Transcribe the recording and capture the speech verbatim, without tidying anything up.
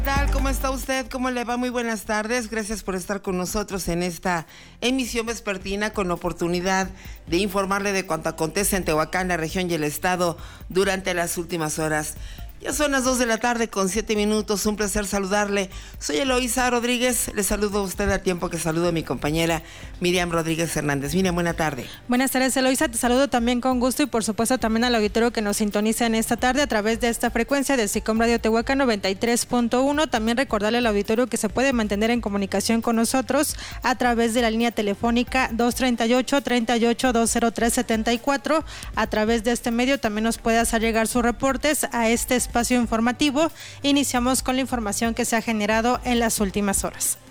¿Qué tal? ¿Cómo está usted? ¿Cómo le va? Muy buenas tardes. Gracias por estar con nosotros en esta emisión vespertina con la oportunidad de informarle de cuanto acontece en Tehuacán, la región y el estado durante las últimas horas. Ya son las dos de la tarde con siete minutos. Un placer saludarle. Soy Eloísa Rodríguez. Le saludo a usted al tiempo que saludo a mi compañera Miriam Rodríguez Hernández. Miriam, buena tarde. Buenas tardes, Eloísa. Te saludo también con gusto y por supuesto también al auditorio que nos sintoniza en esta tarde a través de esta frecuencia de SICOM Radio Tehuacán noventa y tres punto uno. También recordarle al auditorio que se puede mantener en comunicación con nosotros a través de la línea telefónica dos treinta y ocho, treinta y ocho, dos cero tres, setenta y cuatro. A través de este medio también nos puede hacer llegar sus reportes a este espacio informativo. Iniciamos con la información que se ha generado en las últimas horas.